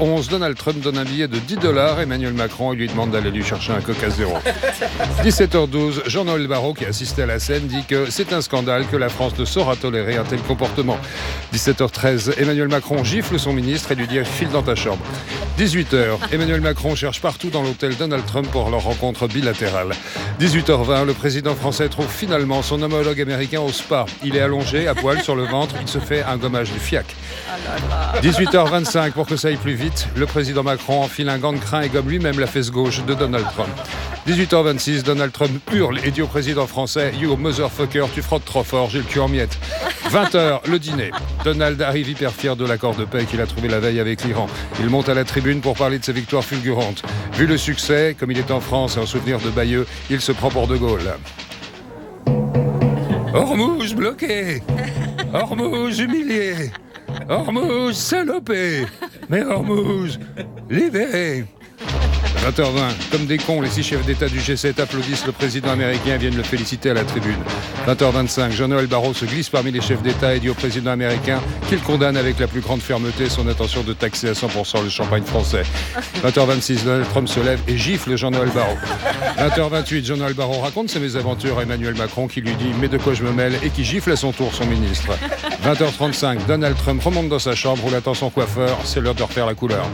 11, Donald Trump donne un billet de $10 à Emmanuel Macron et lui demande d'aller lui chercher un Coca Zéro. 17h12, Jean-Noël Barrot, qui assistait à la scène, dit que c'est un scandale, que la France ne saura tolérer un tel comportement. 17h13, Emmanuel Macron gifle son ministre et lui dit « file dans ta chambre ». 18h, Emmanuel Macron cherche partout dans l'hôtel Donald Trump pour leur rencontre bilatérale. 18h20, le président français trouve finalement son homologue américain au spa. Il est allongé, à poil sur le ventre, il se fait un gommage du fiac. 18h25, pour que ça aille plus vite, le président Macron enfile un gant de crin et gomme lui-même la fesse gauche de Donald Trump. 18h26, Donald Trump hurle et dit au président français « You motherfucker, tu frottes trop fort, j'ai le cul en miettes ». 20h, le dîner. Donald arrive hyper fier de l'accord de paix qu'il a trouvé la veille avec l'Iran. Il monte à la tribune pour parler de ses victoires fulgurantes. Vu le succès, comme il est en France et en souvenir de Bayeux, il se prend pour De Gaulle. Hormuz bloqué, Hormuz humilié, Hormuz salopé, mais Hormuz libéré. 20h20, comme des cons, les 6 chefs d'État du G7 applaudissent le président américain et viennent le féliciter à la tribune. 20h25, Jean-Noël Barrot se glisse parmi les chefs d'État et dit au président américain qu'il condamne avec la plus grande fermeté son intention de taxer à 100% le champagne français. 20h26, Donald Trump se lève et gifle Jean-Noël Barrot. 20h28, Jean-Noël Barrot raconte ses mésaventures à Emmanuel Macron qui lui dit « mais de quoi je me mêle ?» et qui gifle à son tour son ministre. 20h35, Donald Trump remonte dans sa chambre où l'attend son coiffeur, c'est l'heure de refaire la couleur.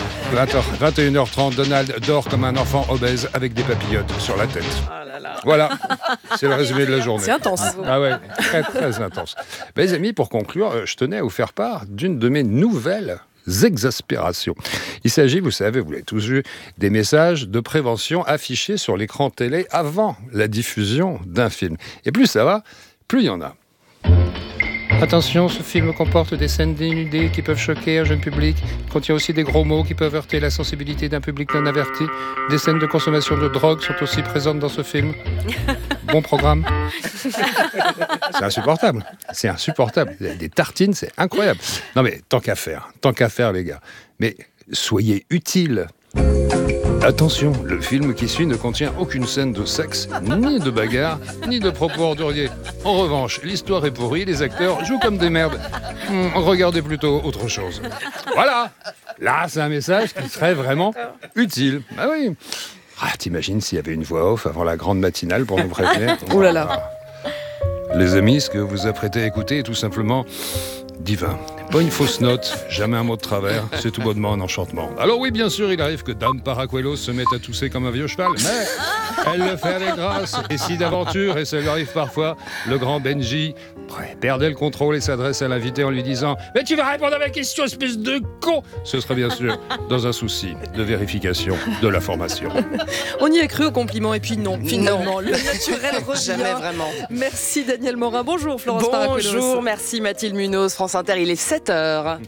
21h30, Donald dort comme un enfant obèse avec des papillotes sur la tête. Oh là là. Voilà, c'est le résumé de la journée. C'est intense. Ah ouais, très très intense. Mes amis, pour conclure, je tenais à vous faire part d'une de mes nouvelles exaspérations. Il s'agit, vous savez, vous l'avez tous vu, des messages de prévention affichés sur l'écran télé avant la diffusion d'un film. Et plus ça va, plus il y en a. Attention, ce film comporte des scènes dénudées qui peuvent choquer un jeune public. Il contient aussi des gros mots qui peuvent heurter la sensibilité d'un public non averti. Des scènes de consommation de drogue sont aussi présentes dans ce film. Bon programme. C'est insupportable. C'est insupportable. Des tartines, c'est incroyable. Non mais tant qu'à faire les gars. Mais soyez utiles. Attention, le film qui suit ne contient aucune scène de sexe, ni de bagarre, ni de propos orduriers. En revanche, l'histoire est pourrie, les acteurs jouent comme des merdes. Regardez plutôt autre chose. Voilà. Là, c'est un message qui serait vraiment utile. Ah oui. Ah, t'imagines s'il y avait une voix off avant la grande matinale pour nous prévenir. Oh là là. Les amis, ce que vous apprêtez à écouter est tout simplement divin. Pas une fausse note, jamais un mot de travers, c'est tout bonnement un enchantement. Alors oui, bien sûr, il arrive que Dame Paracuelos se mette à tousser comme un vieux cheval, mais elle le fait avec grâce, et si d'aventure, et ça lui arrive parfois, le grand Benji perdait le contrôle et s'adresse à l'invité en lui disant « Mais tu vas répondre à ma question, espèce de con !» Ce serait bien sûr dans un souci de vérification de l'information. On y a cru au compliment et puis non, finalement, le naturel revient. Jamais vraiment. Merci Daniel Morin. Bonjour Florence Paracuelos. Bonjour, merci Mathilde Munoz, France Inter, il est 7h.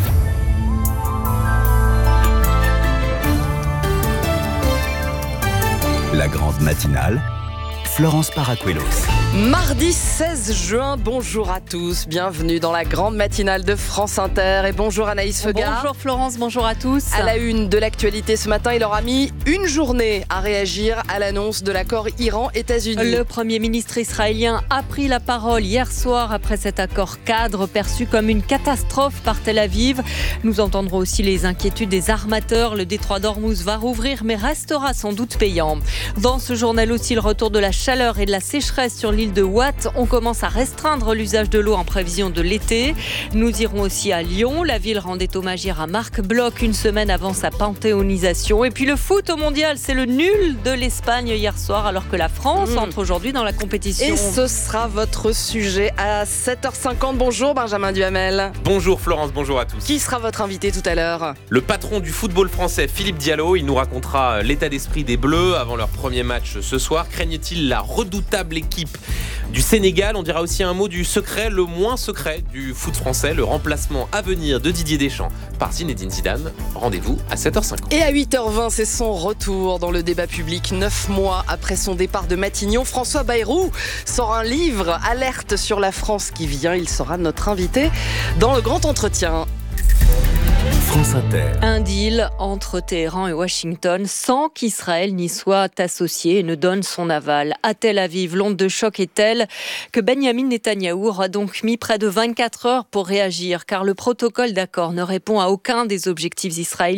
La grande matinale, Florence Paracuelos. Mardi 16 juin, bonjour à tous, bienvenue dans la grande matinale de France Inter et bonjour Anaïs Fegard. Bonjour Florence, bonjour à tous. À la une de l'actualité ce matin, il aura mis une journée à réagir à l'annonce de l'accord Iran-États-Unis. Le Premier ministre israélien a pris la parole hier soir après cet accord cadre perçu comme une catastrophe par Tel Aviv. Nous entendrons aussi les inquiétudes des armateurs. Le détroit d'Ormuz va rouvrir mais restera sans doute payant. Dans ce journal aussi, le retour de la chaleur et de la sécheresse sur l'île de Watt. On commence à restreindre l'usage de l'eau en prévision de l'été. Nous irons aussi à Lyon. La ville rendait hommage hier à Marc Bloch une semaine avant sa panthéonisation. Et puis le foot au mondial, c'est le nul de l'Espagne hier soir alors que la France entre aujourd'hui dans la compétition. Et ce sera votre sujet à 7h50. Bonjour Benjamin Duhamel. Bonjour Florence, bonjour à tous. Qui sera votre invité tout à l'heure ? Le patron du football français, Philippe Diallo, il nous racontera l'état d'esprit des Bleus avant leur premier match ce soir. Craignent-ils la redoutable équipe du Sénégal? On dira aussi un mot du secret, le moins secret du foot français, le remplacement à venir de Didier Deschamps par Zinedine Zidane. Rendez-vous à 7h50. Et à 8h20, c'est son retour dans le débat public. 9 mois après son départ de Matignon, François Bayrou sort un livre, Alerte sur la France qui vient. Il sera notre invité dans le grand entretien. France Inter. Un deal entre Téhéran et Washington sans qu'Israël n'y soit associé et ne donne son aval. À Tel Aviv, l'onde de choc est telle que Benyamin Netanyahou aura donc mis près de 24 heures pour réagir car le protocole d'accord ne répond à aucun des objectifs israéliens.